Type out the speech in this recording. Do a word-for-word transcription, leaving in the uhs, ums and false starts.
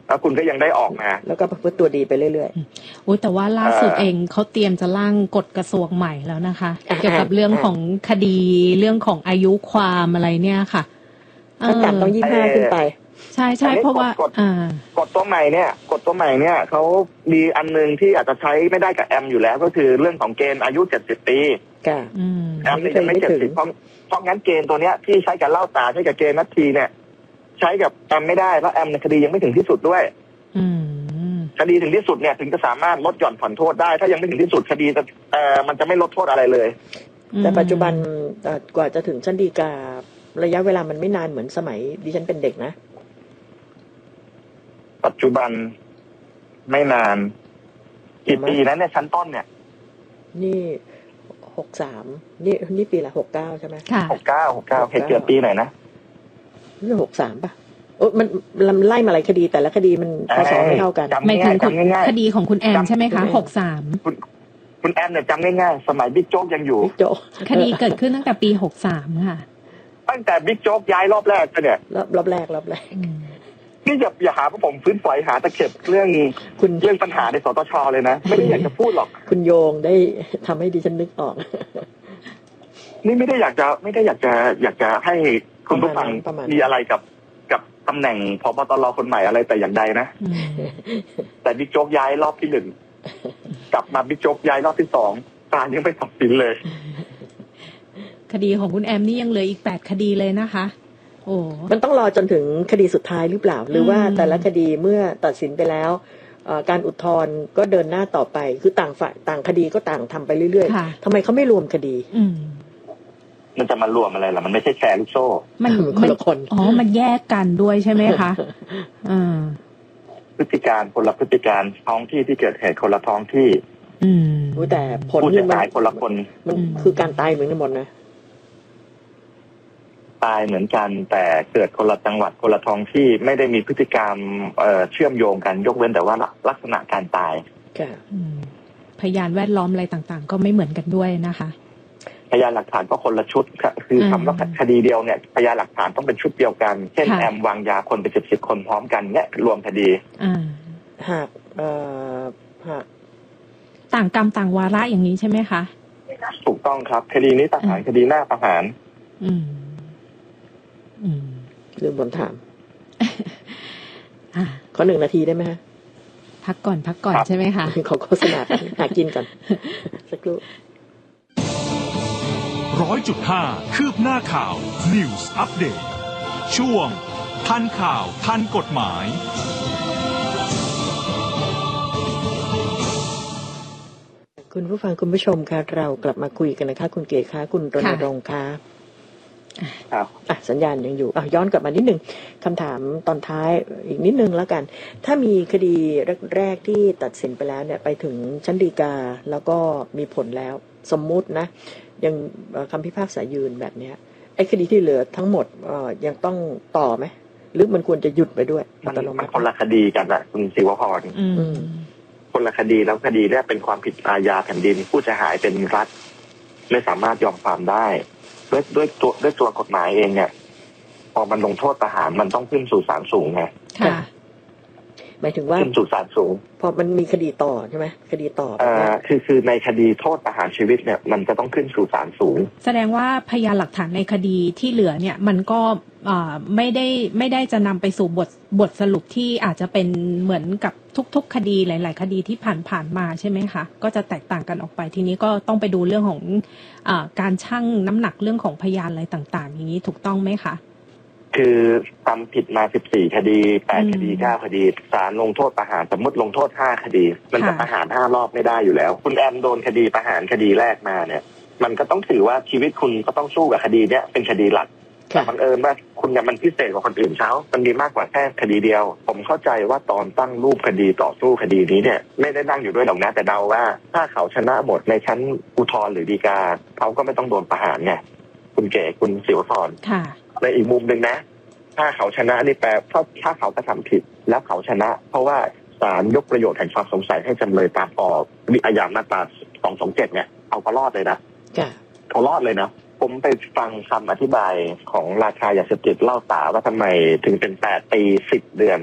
แล้วคุณก็ยังได้ออกมาแล้วก็ประพฤติตัวดีไปเรื่อยๆโอ้แต่ว่าล่าสุดเองเขาเตรียมจะร่างกฎกระทรวงใหม่แล้วนะคะเกี่ยวกับเรื่องของคดีเรื่องของอายุความอะไรเนี่ยค่ะขั้นต่ำต้องยี่สิบห้าขึ้นไปใช่ใช่เพราะว่ากฎตัวใหม่เนี่ยกฎตัวใหม่เนี่ยเขามีอันนึงที่อาจจะใช้ไม่ได้กับแอมอยู่แล้วก็คือเรื่องของเกณฑ์อายุเจ็ดสิบปีแอมยังไม่เจ็ดสิบเพราะเพราะงั้นเกณฑ์ตัวเนี้ยที่ใช้กับเล่าตาใช้กับเกณฑ์นัดทีเนี่ยใช้กับแอมไม่ได้เพราะแอมในคดียังไม่ถึงที่สุดด้วยคดีถึงที่สุดเนี่ยถึงจะสามารถลดหย่อนผ่อนโทษได้ถ้ายังไม่ถึงที่สุดคดีจะเอ่อมันจะไม่ลดโทษอะไรเลยแต่ปัจจุบันกว่าจะถึงชั้นฎีการะยะเวลามันไม่นานเหมือนสมัยดิฉันเป็นเด็กนะปัจจุบันไม่นานกี่ปีนั้นเนี่ยชั้นต้นเนี่ยนี่หกสามนี่นี่ปีละหกเก้าใช่ไหมค่ะหกเก้าหกเก้าเหตุเกิดปีไหนนะนี่หกสามป่ะโอ้มันไล่มาหลายคดีแต่ละคดีมันพศไม่เท่ากันไม่ถึงคดีของคุณแอมใช่ไหมคะหกสามคุณคุณแอมเนี่ยจำง่ายๆสมัยบิ๊กโจ๊กยังอยู่บิ๊กโจ๊กคดีเกิดขึ้นตั้งแต่ปีหกสามค่ะตั้งแต่บิ๊กโจ๊กย้ายรอบแรกเนี่ยรอบรอบแรกรอบแรกนี่อย่าอย่าหาว่าผมฟื้นฝอยหาตะเข็บเรื่องคุณเรื่องปัญหาในสตชเลยนะไม่ได้อยากจะพูดหรอกคุณโยงได้ทำให้ดิฉันนึกออกนี่ไม่ได้อยากจะไม่ได้อยากจะอยากจะให้คุณผู้ฟังมีอะไรกับกับตำแหน่งผบตรคนใหม่อะไรแต่อย่างใดนะแต่บิ๊กโจ๊กย้ายรอบที่หนึ่งกลับมาบิ๊กโจ๊กย้ายรอบที่สองศาลยังไม่ตัดสินเลยคดีของคุณแอมนี่ยังเหลืออีกแปดคดีเลยนะคะโอ้มันต้องรอจนถึงคดีสุดท้ายหรือเปล่าหรือว่าแต่ละคดีเมื่อตัดสินไปแล้วการอุทธรณ์ก็เดินหน้าต่อไปคือต่างฝ่ายต่างคดีก็ต่างทำไปเรื่อยๆทำไมเขาไม่รวมคดีมันจะมารวมอะไรล่ะมันไม่ใช่แชร์ลูกโซ่มันคนละคนอ๋อมันแยกกันด้วยใช่ไหมคะอ่าพฤติการคนละพฤติการท้องที่ที่เกิดเหตุคนละท้องที่อืมแต่ผลที่ตายคนละคนมันคือการตายเหมือนกันหมดนะตายเหมือนกันแต่เกิดคนละจังหวัดคนละท้องที่ไม่ได้มีพฤติกรรมเอ่อเชื่อมโยงกันยกเว้นแต่ว่าลักษณะการตายค่ะพยานแวดล้อมอะไรต่างๆก็ไม่เหมือนกันด้วยนะคะพยานหลักฐานก็คนละชุดคือคำว่าคดีเดียวเนี่ยพยานหลักฐานต้องเป็นชุดเดียวกันเช่นแอมวางยาคนเป็นสิบสิบคนพร้อมกันเนี่ยรวมคดีหากเอ่อหากต่างกรรมต่างวาระอย่างนี้ใช่ไหมคะถูกต้องครับคดีนี้ต่างคดีหน้าประหารอืมอืมลืมผมถามขอหนึ่งนาทีได้ไหมฮะพักก่อนพักก่อนใช่ไหมคะขอโฆษณาหากินก่อนสักครู่ร้อยจุดห้าคืบหน้าข่าว News Update ช่วงทันข่าวทันกฎหมายคุณผู้ฟังคุณผู้ชมค่ะเรากลับมาคุยกันนะคะคุณเก๋คะคุณรณรงค์คะครับอ่ะสัญญาณยังอยู่อ่ะย้อนกลับมานิดนึงคำถามตอนท้ายอีกนิดนึงแล้วกันถ้ามีคดีแรกๆที่ตัดสินไปแล้วเนี่ยไปถึงชั้นฎีกาแล้วก็มีผลแล้วสมมุตินะยังคำพิพากษายืนแบบนี้ไอ้คดีที่เหลือทั้งหมดเอ่อยังต้องต่อไหมหรือมันควรจะหยุดไปด้วยอัตโนมัติคนละคดีกันนะคุณศิวพรคนละคดีแล้วคดีแรกเป็นความผิดอาญาแผ่นดินผู้เสียหายเป็นรัฐไม่สามารถยอมความได้ด้วยด้วยตัวด้วยตัวกฎหมายเองเนี่ยพอมันลงโทษประหารมันต้องขึ้นสู่ศาลสูงไงค่ะหมายถึงว่าขึ้นสู่ศาลสูงพอมันมีคดีต่อใช่ไหมคดีต่ออ่าคือคือในคดีโทษประหารชีวิตเนี่ยมันจะต้องขึ้นสู่ศาลสูงแสดงว่าพยานหลักฐานในคดีที่เหลือเนี่ยมันก็อ่าไม่ได้ไม่ได้จะนำไปสู่บทบทสรุปที่อาจจะเป็นเหมือนกับทุกๆคดีหลายๆคดีที่ผ่านผ่านมาใช่ไหมคะก็จะแตกต่างกันออกไปทีนี้ก็ต้องไปดูเรื่องของอ่าการชั่งน้ำหนักเรื่องของพยานอะไรต่างๆอย่างนี้ถูกต้องไหมคะคือทำผิดมาสิบสี่คดีแปดคดีเก้าคดีศาลลงโทษประหารสมมติลงโทษห้าคดีมันจะประหารห้ารอบไม่ได้อยู่แล้วคุณแอมโดนคดีประหารคดีแรกมาเนี่ยมันก็ต้องถือว่าชีวิตคุณก็ต้องสู้กับคดีเนี้ยเป็นคดีหลักแต่บังเอิญว่าคุณเนี่ยมันพิเศษกว่าคนอื่นเขามันมีมากกว่าแค่คดีเดียวผมเข้าใจว่าตอนตั้งรูปคดีต่อสู้คดีนี้เนี่ยไม่ได้นั่งอยู่ด้วยหรอกนะแต่เดาว่าถ้าเขาชนะหมดในชั้นอุทธรณ์หรือฎีกาเขาก็ไม่ต้องโดนประหารไงคุณเก๋คุณศิวพรในอีกมุมหนึ่งนะถ้าเขาชนะนี่แปลถ้าถ้าเขากระทำผิดแล้วเขาชนะเพราะว่าศาลยกประโยชน์แห่งความสงสัยให้จำเลยตามออกวิอาญามาตราสองสองเจ็ดเนี่ยเอาก็รอดเลยนะเขารอดเลยนะผมไปฟังคำอธิบายของราชายาเสพติดเล่าตาว่าทำไมถึงเป็นแปดปีสิบเดือน